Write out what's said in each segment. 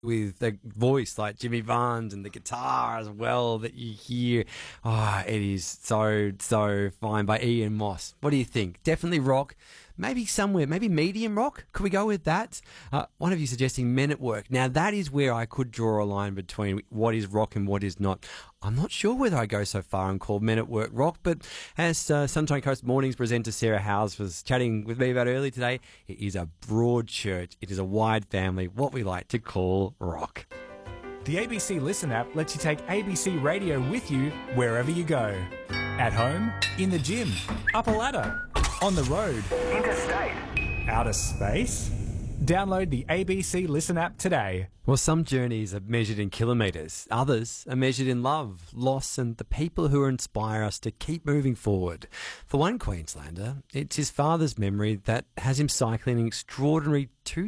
with a voice like Jimmy Barnes and the guitar as well that you hear. Oh, it is so fine by Ian Moss. What do you think? Definitely rock. Maybe somewhere, maybe medium rock. Could we go with that? One of you suggesting Men at Work. Now, that is where I could draw a line between what is rock and what is not. I'm not sure whether I go so far and call Men at Work rock, but as Sunshine Coast Mornings presenter Sarah Howes was chatting with me about earlier today, it is a broad church. It is a wide family, what we like to call rock. The ABC Listen app lets you take ABC Radio with you wherever you go. At home, in the gym, up a ladder, on the road, interstate, outer space. Download the ABC Listen app today. Well, some journeys are measured in kilometres. Others are measured in love, loss, and the people who inspire us to keep moving forward. For one Queenslander, it's his father's memory that has him cycling an extraordinary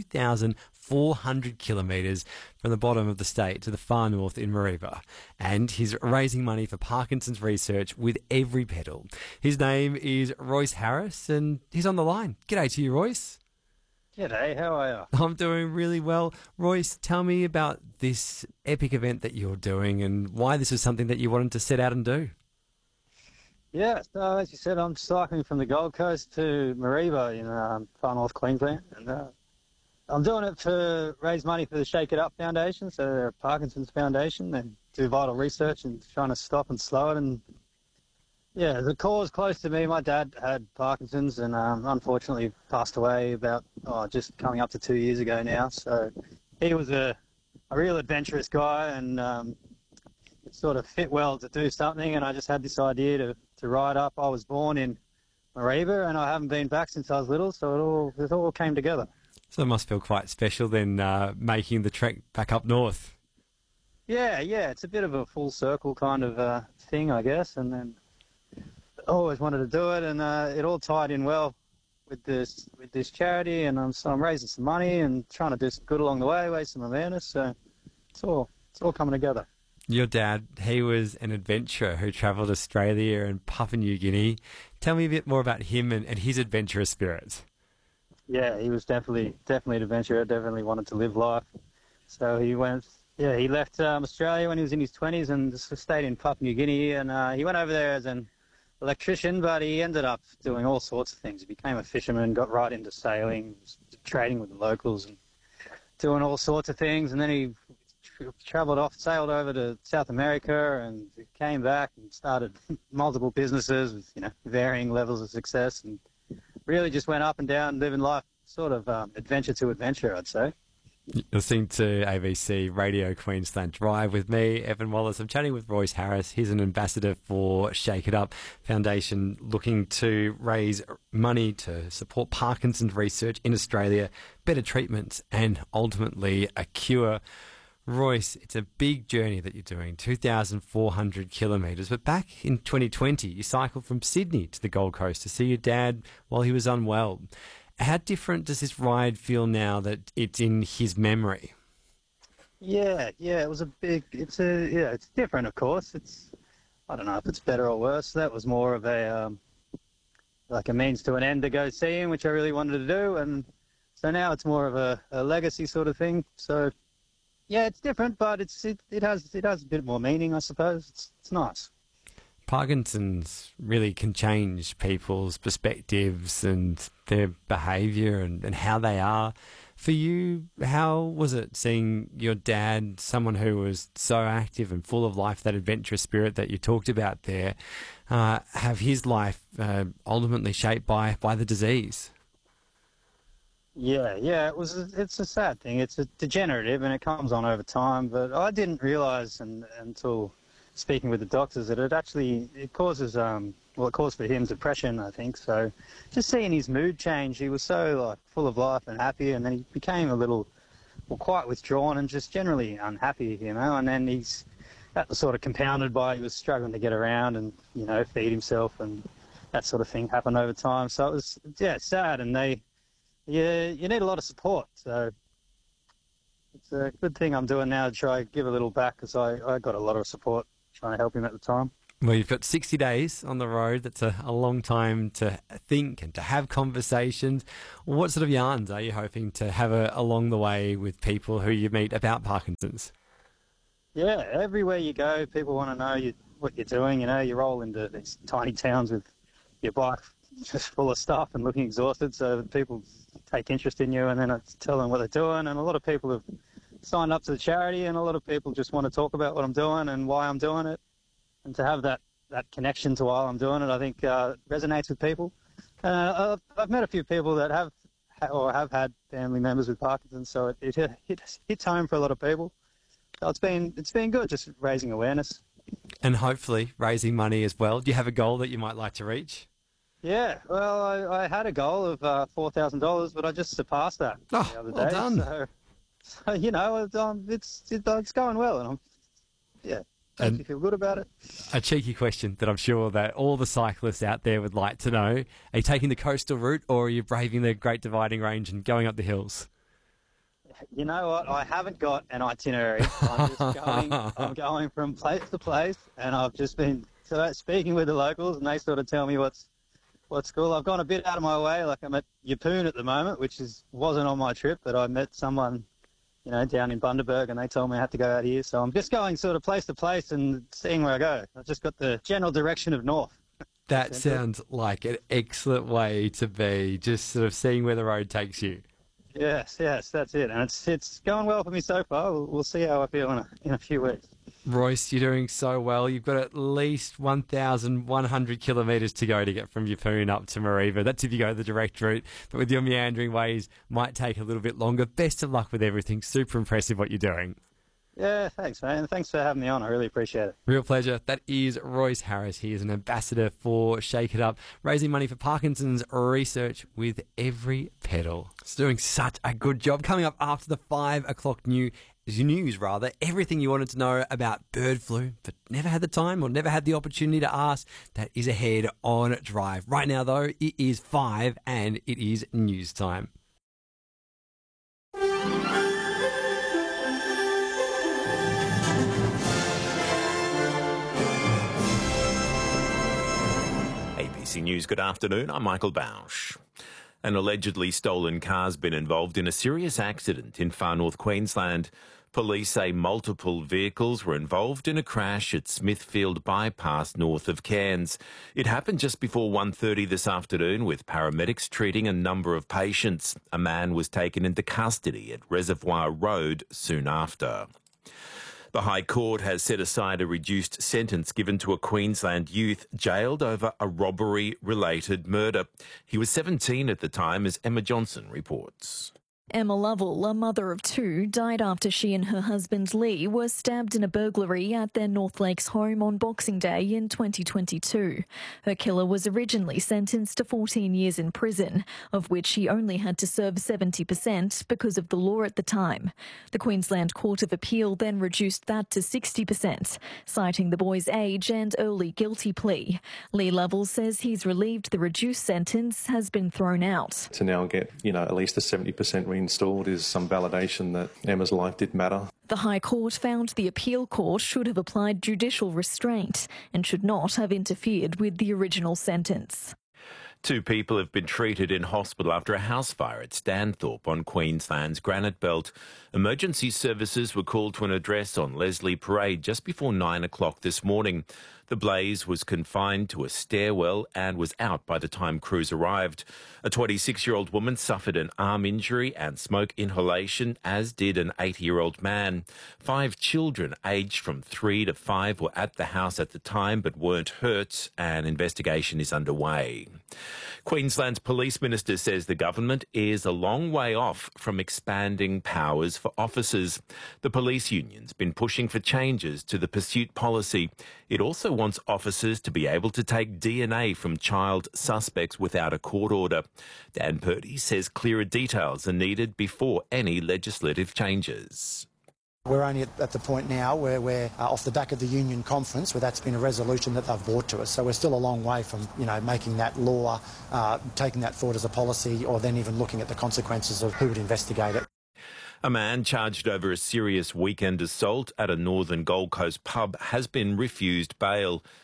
2,400 kilometres from the bottom of the state to the far north in Mareeba. And he's raising money for Parkinson's research with every pedal. His name is Royce Harris, and he's on the line. G'day to you, Royce. G'day, how are you? I'm doing really well. Royce, tell me about this epic event that you're doing and why this was something that you wanted to set out and do. Yeah, so as you said, I'm cycling from the Gold Coast to Mareeba in far north Queensland. And I'm doing it to raise money for the Shake It Up Foundation, so they're a Parkinson's foundation and do vital research and trying to stop and slow it. And yeah, the cause close to me. My dad had Parkinson's and unfortunately passed away about just coming up to 2 years ago now. So he was a real adventurous guy, and it sort of fit well to do something. And I just had this idea to ride up. I was born in Mareeba, and I haven't been back since I was little, so it all came together. So it must feel quite special then making the trek back up north. Yeah, it's a bit of a full circle kind of thing, I guess, and then I always wanted to do it, and it all tied in well with this charity, and so I'm raising some money and trying to do some good along the way, raise some awareness. So it's all coming together. Your dad, he was an adventurer who travelled Australia and Papua New Guinea. Tell me a bit more about him and his adventurous spirit. Yeah, he was definitely an adventurer. Definitely wanted to live life. So he left Australia when he was in his 20s and just stayed in Papua New Guinea, and he went over there as an electrician, but he ended up doing all sorts of things. He became a fisherman, got right into sailing, trading with the locals and doing all sorts of things, and then he sailed over to South America and came back and started multiple businesses with varying levels of success, and really just went up and down living life sort of adventure to adventure, I'd say. You're listening to ABC Radio Queensland Drive with me, Evan Wallace. I'm chatting with Royce Harris. He's an ambassador for Shake It Up Foundation, looking to raise money to support Parkinson's research in Australia, better treatments, and ultimately a cure. Royce, it's a big journey that you're doing, 2,400 kilometres. But back in 2020, you cycled from Sydney to the Gold Coast to see your dad while he was unwell. How different does this ride feel now that it's in his memory? Yeah, it was it's different, of course. I don't know if it's better or worse. That was more of a means to an end to go see him, which I really wanted to do, and so now it's more of a legacy sort of thing. So yeah, it's different, but it has a bit more meaning, I suppose. It's nice. Parkinson's really can change people's perspectives and their behaviour and how they are. For you, how was it seeing your dad, someone who was so active and full of life, that adventurous spirit that you talked about there, have his life ultimately shaped by the disease? Yeah, it's a sad thing. It's a degenerative and it comes on over time, but I didn't realise until speaking with the doctors that it causes it caused for him depression, I think. So just seeing his mood change, he was so full of life and happy, and then he became a little quite withdrawn and just generally unhappy, and then that was sort of compounded by he was struggling to get around and feed himself, and that sort of thing happened over time. So it was sad, and you need a lot of support. So it's a good thing I'm doing now to try to give a little back, because I got a lot of support trying to help him at the time. Well, you've got 60 days on the road. That's a long time to think and to have conversations. What sort of yarns are you hoping to have along the way with people who you meet about Parkinson's? Yeah, everywhere you go, people want to know what you're doing. You know, you roll into these tiny towns with your bike just full of stuff and looking exhausted, so that people take interest in you, and then I tell them what they're doing. And a lot of people have signed up to the charity, and a lot of people just want to talk about what I'm doing and why I'm doing it. And to have that connection to why I'm doing it, I think resonates with people. I've met a few people that have had family members with Parkinson's, so it hits home for a lot of people. So it's been good, just raising awareness. And hopefully raising money as well. Do you have a goal that you might like to reach? Yeah, well, I had a goal of $4,000, but I just surpassed that the other day. Well done. So you know, it's going well, and makes me feel good about it. A cheeky question that I'm sure that all the cyclists out there would like to know. Are you taking the coastal route, or are you braving the Great Dividing Range and going up the hills? You know what? I haven't got an itinerary. I'm going from place to place, and I've just been speaking with the locals, and they sort of tell me what's cool. I've gone a bit out of my way. Like I'm at Yeppoon at the moment, which wasn't on my trip, but I met someone, you know, down in Bundaberg, and they told me I had to go out here. So I'm just going sort of place to place and seeing where I go. I've just got the general direction of north. That sounds like an excellent way to be, just sort of seeing where the road takes you. Yes, that's it. And it's going well for me so far. We'll see how I feel in a few weeks. Royce, you're doing so well. You've got at least 1,100 kilometres to go to get from Yeppoon up to Mareeba. That's if you go the direct route. But with your meandering ways, might take a little bit longer. Best of luck with everything. Super impressive what you're doing. Yeah, thanks, man. Thanks for having me on. I really appreciate it. Real pleasure. That is Royce Harris. He is an ambassador for Shake It Up, raising money for Parkinson's research with every pedal. It's doing such a good job. Coming up after the 5 o'clock news, everything you wanted to know about bird flu, but never had the time or never had the opportunity to ask, that is ahead on Drive. Right now, though, it is 5 and it is news time. ABC News, good afternoon. I'm Michael Bausch. An allegedly stolen car's been involved in a serious accident in far north Queensland. Police say multiple vehicles were involved in a crash at Smithfield Bypass north of Cairns. It happened just before 1:30 this afternoon, with paramedics treating a number of patients. A man was taken into custody at Reservoir Road soon after. The High Court has set aside a reduced sentence given to a Queensland youth jailed over a robbery-related murder. He was 17 at the time, as Emma Johnson reports. Emma Lovell, a mother of two, died after she and her husband Lee were stabbed in a burglary at their North Lakes home on Boxing Day in 2022. Her killer was originally sentenced to 14 years in prison, of which he only had to serve 70% because of the law at the time. The Queensland Court of Appeal then reduced that to 60%, citing the boy's age and early guilty plea. Lee Lovell says he's relieved the reduced sentence has been thrown out. To now get, at least a 70% reinstalled is some validation that Emma's life did matter. The High Court found the appeal court should have applied judicial restraint and should not have interfered with the original sentence. 2 people have been treated in hospital after a house fire at Stanthorpe on Queensland's Granite Belt. Emergency services were called to an address on Leslie Parade just before 9 o'clock this morning. The blaze was confined to a stairwell and was out by the time crews arrived. A 26-year-old woman suffered an arm injury and smoke inhalation, as did an 80-year-old man. 5 children aged from 3 to 5 were at the house at the time but weren't hurt. An investigation is underway. Queensland's police minister says the government is a long way off from expanding powers for officers. The police union's been pushing for changes to the pursuit policy. It also wants officers to be able to take DNA from child suspects without a court order. Dan Purdy says clearer details are needed before any legislative changes. We're only at the point now where we're off the back of the union conference, where that's been a resolution that they've brought to us. So we're still a long way from, making that law, taking that forward as a policy, or then even looking at the consequences of who would investigate it. A man charged over a serious weekend assault at a northern Gold Coast pub has been refused bail.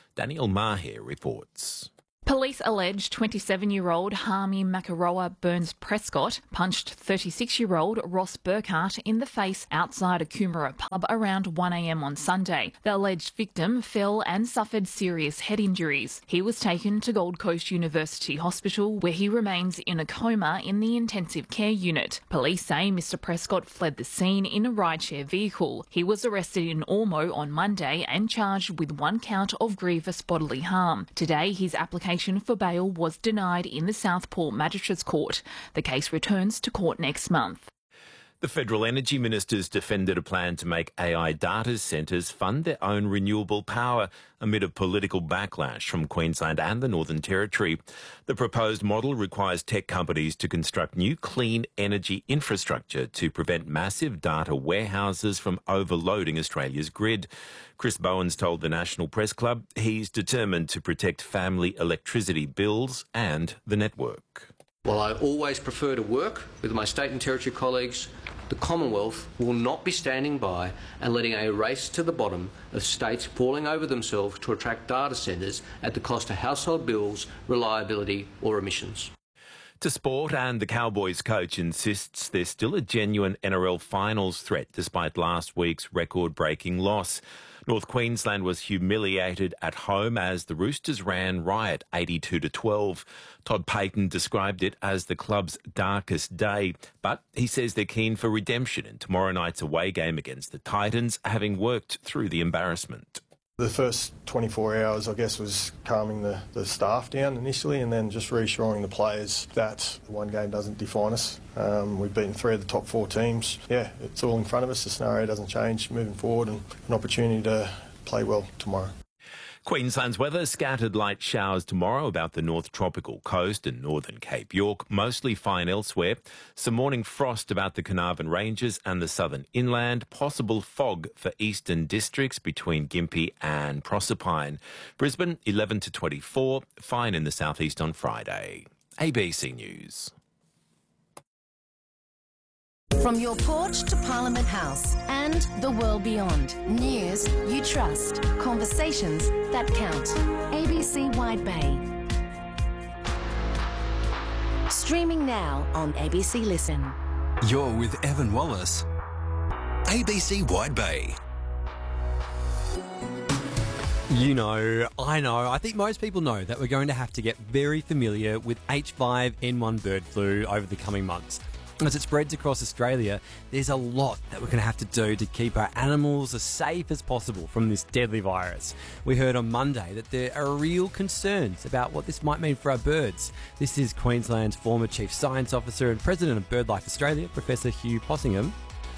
Daniel Maher reports. Police allege 27-year-old Harmy Makaroa Burns Prescott punched 36-year-old Ross Burkhart in the face outside a Coomera pub around 1 a.m. on Sunday. The alleged victim fell and suffered serious head injuries. He was taken to Gold Coast University Hospital, where he remains in a coma in the intensive care unit. Police say Mr Prescott fled the scene in a rideshare vehicle. He was arrested in Ormeau on Monday and charged with 1 count of grievous bodily harm. Today, his application for bail was denied in the Southport Magistrates Court. The case returns to court next month. The Federal Energy Ministers defended a plan to make AI data centres fund their own renewable power amid a political backlash from Queensland and the Northern Territory. The proposed model requires tech companies to construct new clean energy infrastructure to prevent massive data warehouses from overloading Australia's grid. Chris Bowens told the National Press Club he's determined to protect family electricity bills and the network. While I always prefer to work with my state and territory colleagues, the Commonwealth will not be standing by and letting a race to the bottom of states falling over themselves to attract data centres at the cost of household bills, reliability or emissions. To sport, and the Cowboys coach insists there's still a genuine NRL finals threat despite last week's record-breaking loss. North Queensland was humiliated at home as the Roosters ran riot 82-12. Todd Payten described it as the club's darkest day, but he says they're keen for redemption in tomorrow night's away game against the Titans, having worked through the embarrassment. The first 24 hours, I guess, was calming the staff down initially and then just reassuring the players that one game doesn't define us. We've beaten 3 of the top 4 teams. Yeah, it's all in front of us. The scenario doesn't change moving forward and an opportunity to play well tomorrow. Queensland's weather, scattered light showers tomorrow about the North Tropical Coast and northern Cape York, mostly fine elsewhere. Some morning frost about the Carnarvon Ranges and the southern inland, possible fog for eastern districts between Gympie and Proserpine. Brisbane 11 to 24, fine in the southeast on Friday. ABC News. From your porch to Parliament House and the world beyond. News you trust. Conversations that count. ABC Wide Bay. Streaming now on ABC Listen. You're with Evan Wallace. ABC Wide Bay. You know, I think most people know that we're going to have to get very familiar with H5N1 bird flu over the coming months. As it spreads across Australia, there's a lot that we're going to have to do to keep our animals as safe as possible from this deadly virus. We heard on Monday that there are real concerns about what this might mean for our birds. This is Queensland's former Chief Science Officer and President of BirdLife Australia, Professor Hugh Possingham.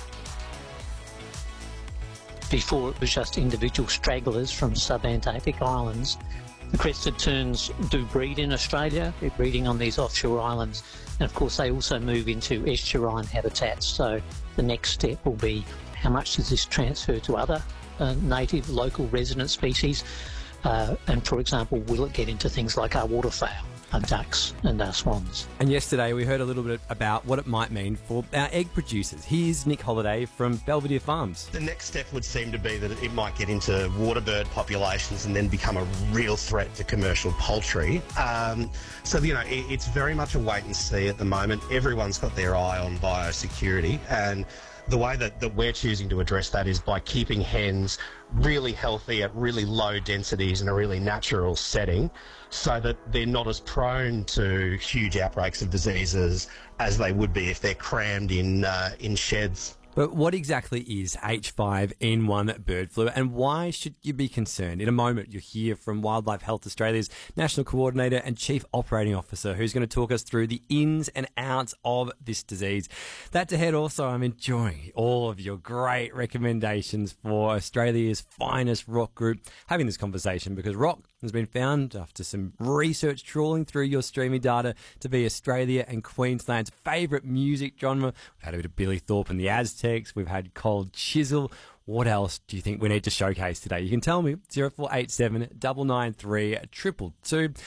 Before it was just individual stragglers from subantarctic islands. The crested terns do breed in Australia. They're breeding on these offshore islands. And of course, they also move into estuarine habitats. So the next step will be how much does this transfer to other native, local resident species? And for example, will it get into things like our waterfowl, our ducks and our swans? And yesterday we heard a little bit about what it might mean for our egg producers. Here's Nick Holliday from Belvedere Farms. The next step would seem to be that it might get into water bird populations and then become a real threat to commercial poultry. So, you know, it's very much a wait and see at the moment. Everyone's got their eye on biosecurity, and the way that we're choosing to address that is by keeping hens really healthy at really low densities in a really natural setting so that they're not as prone to huge outbreaks of diseases as they would be if they're crammed in sheds. But what exactly is H5N1 bird flu and why should you be concerned? In a moment, you'll hear from Wildlife Health Australia's National Coordinator and Chief Operating Officer, who's going to talk us through the ins and outs of this disease. That's ahead also. I'm enjoying all of your great recommendations for Australia's finest rock group having this conversation, because rock has been found after some research trawling through your streaming data to be Australia and Queensland's favourite music genre. We've had a bit of Billy Thorpe and the Aztecs. We've had Cold Chisel. What else do you think we need to showcase today? You can tell me. 0487 993 222.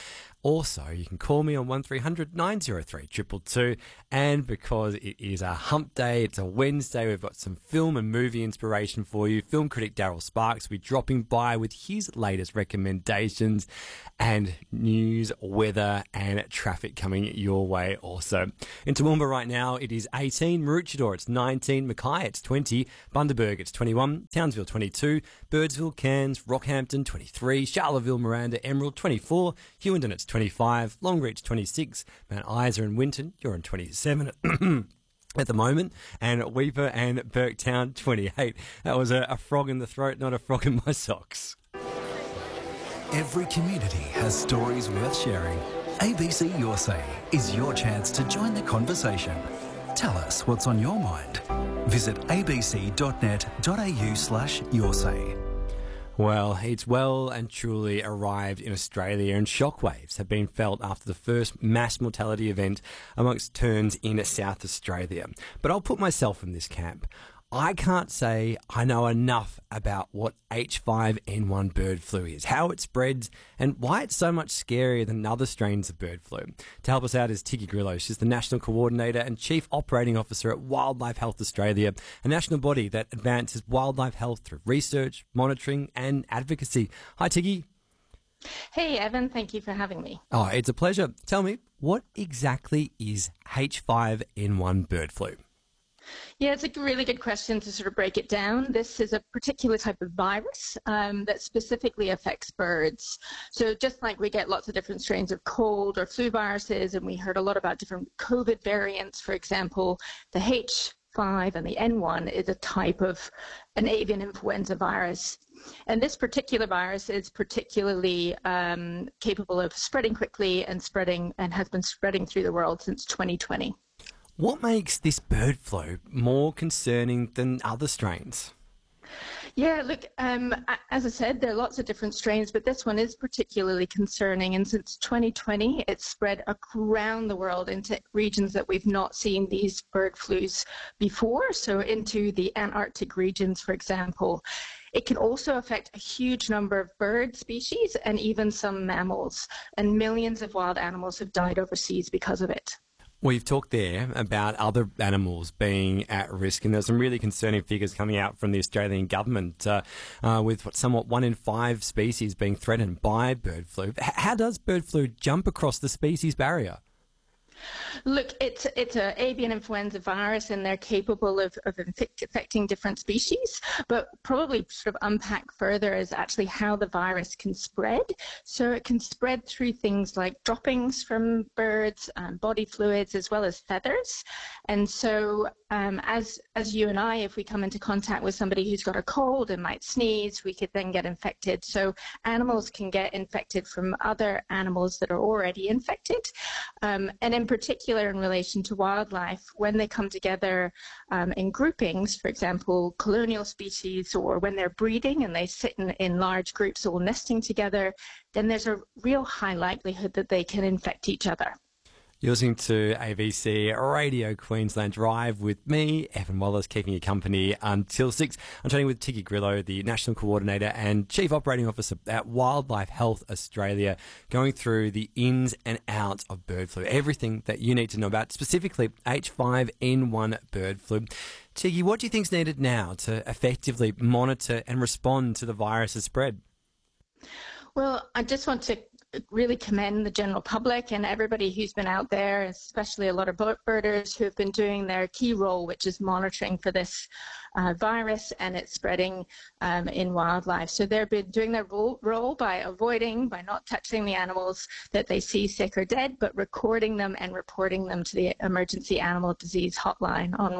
Also, you can call me on 1300 903 222. And because it is a hump day, it's a Wednesday, we've got some film and movie inspiration for you. Film critic Daryl Sparks will be dropping by with his latest recommendations and news, weather and traffic coming your way also. In Toowoomba right now, it is 18. Maroochydore, it's 19. Mackay, it's 20. Bundaberg, it's 21. Townsville, 22. Birdsville, Cairns, Rockhampton, 23. Charleville, Miranda, Emerald, 24. Hewenden, it's 25. Longreach, 26. Mount Isa and Winton, you're on 27 at the moment. And Weipa and Burketown, 28. That was a frog in the throat, not a frog in my socks. Every community has stories worth sharing. ABC Your Say is your chance to join the conversation. Tell us what's on your mind. Visit abc.net.au/yoursay. Well, it's well and truly arrived in Australia, and shockwaves have been felt after the first mass mortality event amongst terns in South Australia. But I'll put myself in this camp. I can't say I know enough about what H5N1 bird flu is, how it spreads, and why it's so much scarier than other strains of bird flu. To help us out is Tiggy Grillo. She's the National Coordinator and Chief Operating Officer at Wildlife Health Australia, a national body that advances wildlife health through research, monitoring and advocacy. Hi, Tiggy. Hey, Evan. Thank you for having me. Oh, it's a pleasure. Tell me, what exactly is H5N1 bird flu? Yeah, it's a really good question to sort of break it down. This is a particular type of virus that specifically affects birds. So just like we get lots of different strains of cold or flu viruses, and we heard a lot about different COVID variants, for example, the H5 and the N1 is a type of an avian influenza virus. And this particular virus is particularly capable of spreading quickly and has been spreading through the world since 2020. What makes this bird flu more concerning than other strains? Yeah, look, as I said, there are lots of different strains, but this one is particularly concerning. And since 2020, it's spread around the world into regions that we've not seen these bird flus before. So into the Antarctic regions, for example. It can also affect a huge number of bird species and even some mammals. And millions of wild animals have died overseas because of it. Well, you've talked there about other animals being at risk, and there's some really concerning figures coming out from the Australian government with somewhat 1 in 5 species being threatened by bird flu. How does bird flu jump across the species barrier? Look, it's an avian influenza virus, and they're capable of infecting different species, but probably sort of unpack further is actually how the virus can spread. So it can spread through things like droppings from birds, body fluids, as well as feathers. And so as you and I, if we come into contact with somebody who's got a cold and might sneeze, we could then get infected. So animals can get infected from other animals that are already infected. And in particular, in relation to wildlife, when they come together in groupings, for example, colonial species, or when they're breeding and they sit in large groups all nesting together, then there's a real high likelihood that they can infect each other. You're listening to ABC Radio Queensland Drive with me, Evan Wallace, keeping you company until 6. I'm chatting with Tiggy Grillo, the National Coordinator and Chief Operating Officer at Wildlife Health Australia, going through the ins and outs of bird flu, everything that you need to know about, specifically H5N1 bird flu. Tiggy, what do you think is needed now to effectively monitor and respond to the virus's spread? Well, I just want to really commend the general public and everybody who's been out there, especially a lot of birders who have been doing their key role, which is monitoring for this virus and its spreading in wildlife. So they've been doing their role by not touching the animals that they see sick or dead, but recording them and reporting them to the Emergency Animal Disease Hotline on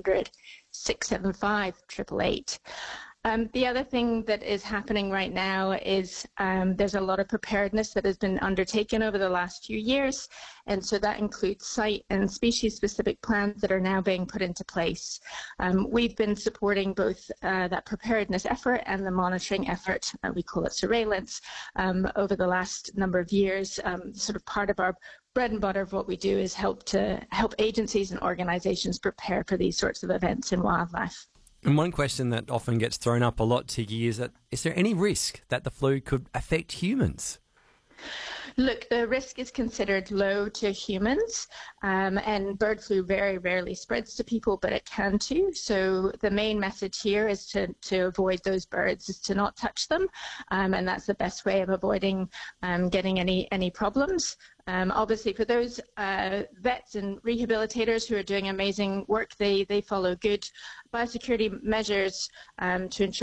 1-800-675-888. The other thing that is happening right now is there's a lot of preparedness that has been undertaken over the last few years, and so that includes site and species-specific plans that are now being put into place. We've been supporting both that preparedness effort and the monitoring effort, we call it surveillance, over the last number of years. Sort of part of our bread and butter of what we do is help agencies and organizations prepare for these sorts of events in wildlife. And one question that often gets thrown up a lot, Tiggy, is there any risk that the flu could affect humans? Look, the risk is considered low to humans, and bird flu very rarely spreads to people, but it can too. So the main message here is to avoid those birds, is to not touch them, and that's the best way of avoiding getting any problems. Obviously, for those vets and rehabilitators who are doing amazing work, they follow good biosecurity measures to ensure